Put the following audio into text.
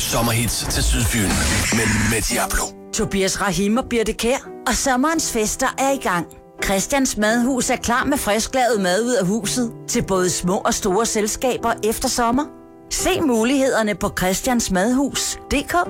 sommerhits til Sydfyn med Diablo. Tobias Rahim og Birte Kjær og sommerens fester er i gang. Christians Madhus er klar med frisklavet mad ud af huset til både små og store selskaber efter sommer. Se mulighederne på christiansmadhus.dk.